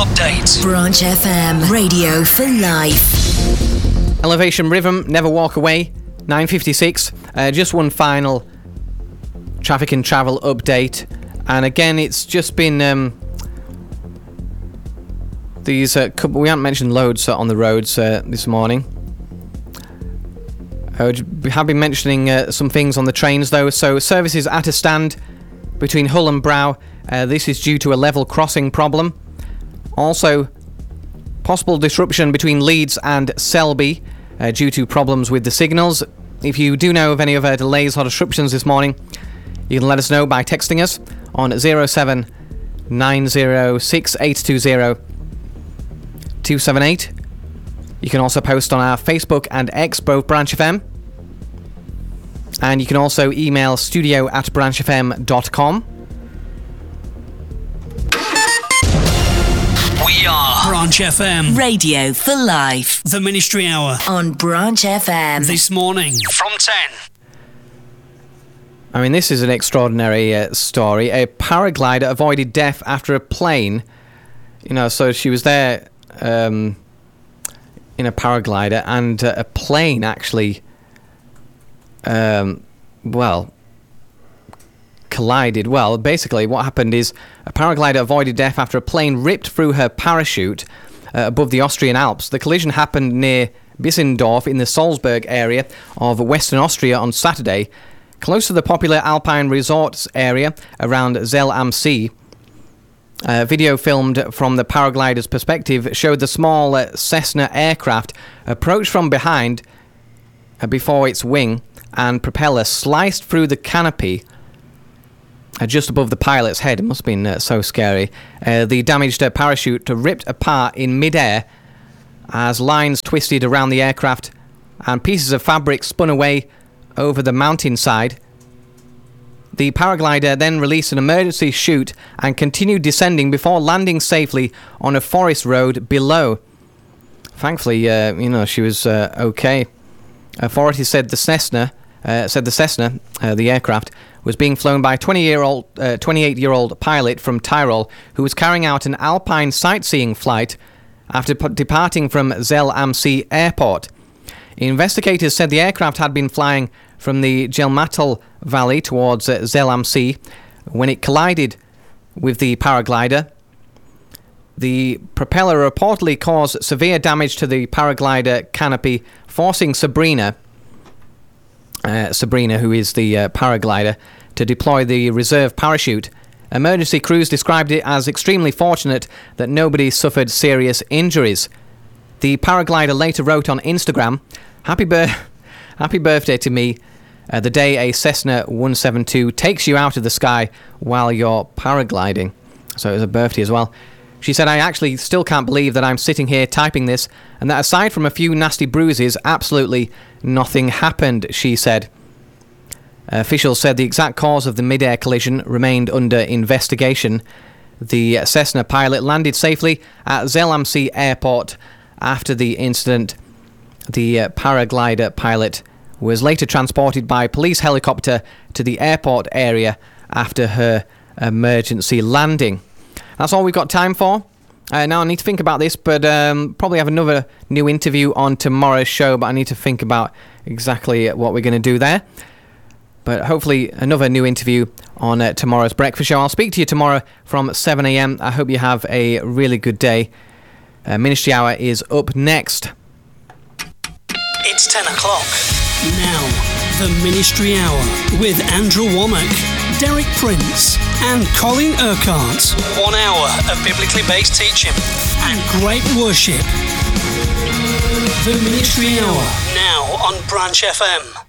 update. Branch FM, radio for life. Elevation Rhythm, Never Walk Away, 9:56. Just one final traffic and travel update. And again, it's just been these we haven't mentioned loads on the roads this morning. We have been mentioning some things on the trains though. So services at a stand between Hull and Brow. This is due to a level crossing problem. Also, possible disruption between Leeds and Selby due to problems with the signals. If you do know of any other delays or disruptions this morning, you can let us know by texting us on 07906820278. You can also post on our Facebook and X, both Branch FM. And you can also email studio@branchfm.com. We are Branch FM. Radio for life. The Ministry Hour. On Branch FM. This morning from 10. I mean, this is an extraordinary story. A paraglider avoided death after a plane. So she was there in a paraglider, and a plane actually, collided. Well, basically what happened is a paraglider avoided death after a plane ripped through her parachute above the Austrian Alps. The collision happened near Bissendorf in the Salzburg area of Western Austria on Saturday, close to the popular alpine resorts area around Zell am See. Video filmed from the paraglider's perspective showed the small Cessna aircraft approach from behind before its wing and propeller sliced through the canopy just above the pilot's head. It must have been so scary. The damaged parachute ripped apart in mid-air as lines twisted around the aircraft and pieces of fabric spun away over the mountainside. The paraglider then released an emergency chute and continued descending before landing safely on a forest road below. Thankfully, she was okay. Authorities said the Cessna, the aircraft, was being flown by a 28-year-old pilot from Tyrol who was carrying out an alpine sightseeing flight after departing from Zell am See airport. Investigators said the aircraft had been flying from the Jelmatal Valley towards Zell am See when it collided with the paraglider. The propeller reportedly caused severe damage to the paraglider canopy, forcing Sabrina, who is the paraglider, to deploy the reserve parachute. Emergency crews described it as extremely fortunate that nobody suffered serious injuries. The paraglider later wrote on Instagram, Happy birthday to me, the day a Cessna 172 takes you out of the sky while you're paragliding. So it was a birthday as well. She said, I actually still can't believe that I'm sitting here typing this, and that aside from a few nasty bruises, absolutely nothing happened, she said. Officials said the exact cause of the mid-air collision remained under investigation. The Cessna pilot landed safely at Zell am See airport after the incident. The paraglider pilot was later transported by police helicopter to the airport area after her emergency landing. That's all we've got time for. Now I need to think about this, but probably have another new interview on tomorrow's show, but I need to think about exactly what we're going to do there. But hopefully another new interview on tomorrow's breakfast show. I'll speak to you tomorrow from 7 a.m. I hope you have a really good day. Ministry Hour is up next. It's 10 o'clock. Now, the Ministry Hour with Andrew Womack, Derek Prince and Colin Urquhart. 1 hour of biblically based teaching and great worship. The Ministry Hour, now on Branch FM.